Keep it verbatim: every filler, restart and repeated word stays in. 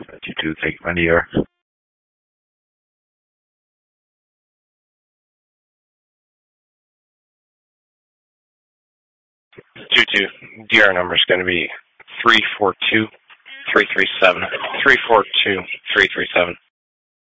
two two, thank you, my dear. two two, D R number is going to be three four two, three three seven. three four two, three three seven.